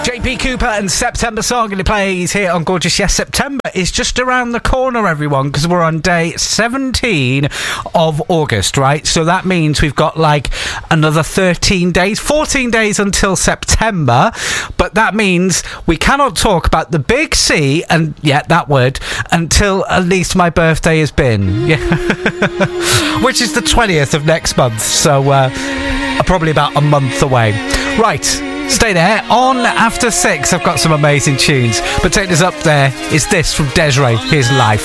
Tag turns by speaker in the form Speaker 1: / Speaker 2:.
Speaker 1: JP Cooper and September Song, and it plays here on Gorgeous. Yes, September is just around the corner, everyone, because we're on day 17 of August, right? So that means we've got like another 14 days until September. But that means we cannot talk about the big C, and that word, until at least my birthday has been. Yeah. Which is the 20th of next month. So probably about a month away. Right. Stay there. On after 6, I've got some amazing tunes. But taking us up there is this from Desiree. Here's Life.